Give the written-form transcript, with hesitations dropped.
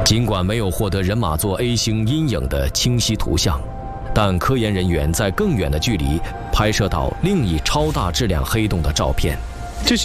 尽管没有获得人马座 A 星阴影的清晰图像，但科研人员在更远的距离拍摄到另一超大质量黑洞的照片。